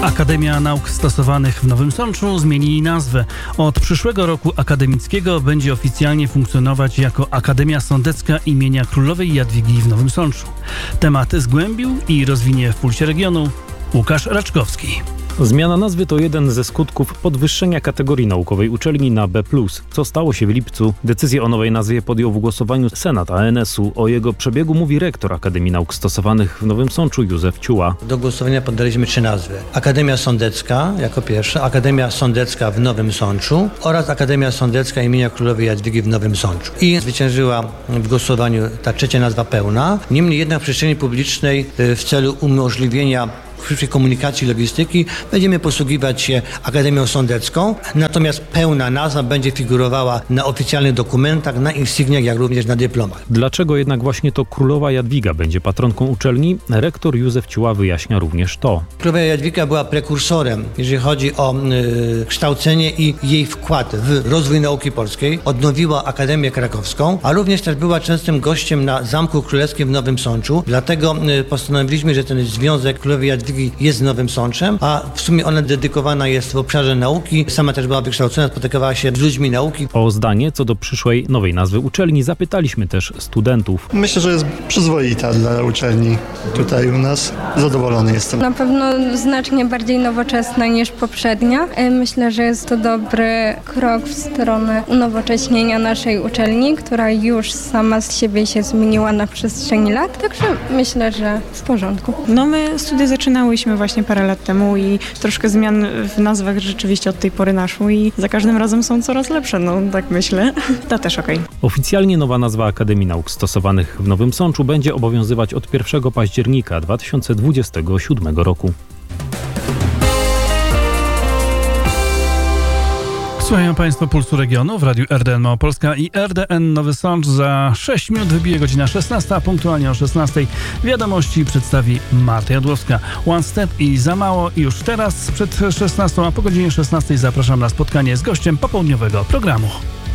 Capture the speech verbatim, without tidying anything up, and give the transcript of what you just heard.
Akademia Nauk Stosowanych w Nowym Sączu zmieni nazwę. Od przyszłego roku akademickiego będzie oficjalnie funkcjonować jako Akademia Sądecka imienia Królowej Jadwigi w Nowym Sączu. Temat zgłębił i rozwinie w Pulsie Regionu Łukasz Raczkowski. Zmiana nazwy to jeden ze skutków podwyższenia kategorii naukowej uczelni na B plus, co stało się w lipcu. Decyzję o nowej nazwie podjął w głosowaniu Senat A N S u. O jego przebiegu mówi rektor Akademii Nauk Stosowanych w Nowym Sączu Józef Ciuła. Do głosowania poddaliśmy trzy nazwy. Akademia Sądecka jako pierwsza, Akademia Sądecka w Nowym Sączu oraz Akademia Sądecka imienia Królowej Jadwigi w Nowym Sączu. I zwyciężyła w głosowaniu ta trzecia nazwa pełna. Niemniej jednak w przestrzeni publicznej w celu umożliwienia przyszłej komunikacji, logistyki będziemy posługiwać się Akademią Sądecką, natomiast pełna nazwa będzie figurowała na oficjalnych dokumentach, na insygniach, jak również na dyplomach. Dlaczego jednak właśnie to Królowa Jadwiga będzie patronką uczelni? Rektor Józef Ciuła wyjaśnia również to. Królowa Jadwiga była prekursorem, jeżeli chodzi o y, kształcenie i jej wkład w rozwój nauki polskiej. Odnowiła Akademię Krakowską, a również też była częstym gościem na Zamku Królewskim w Nowym Sączu. Dlatego y, postanowiliśmy, że ten związek Królowej Jadwigi jest z Nowym Sączem, a w sumie ona dedykowana jest w obszarze nauki. Sama też była wykształcona, spotykała się z ludźmi nauki. O zdanie co do przyszłej nowej nazwy uczelni zapytaliśmy też studentów. Myślę, że jest przyzwoita dla uczelni tutaj u nas. Zadowolony jestem. Na pewno znacznie bardziej nowoczesna niż poprzednia. Myślę, że jest to dobry krok w stronę unowocześnienia naszej uczelni, która już sama z siebie się zmieniła na przestrzeni lat. Także myślę, że w porządku. No my studia zaczynałyśmy właśnie parę lat temu i troszkę zmian w nazwach rzeczywiście od tej pory naszło i za każdym razem są coraz lepsze, no tak myślę. To też okej. Okay. Oficjalnie nowa nazwa Akademii Nauk Stosowanych w Nowym Sączu będzie obowiązywać od pierwszego października dwa tysiące dwudziestego siódmego roku. Słuchają Państwo Pulsu Regionu w Radiu R D N Małopolska i R D N Nowy Sącz. Za sześć minut wybije godzina szesnasta, a punktualnie o szesnastej wiadomości przedstawi Marta Jadłowska. One Step i Za mało już teraz przed szesnastą, a po godzinie szesnastej zapraszam na spotkanie z gościem popołudniowego programu.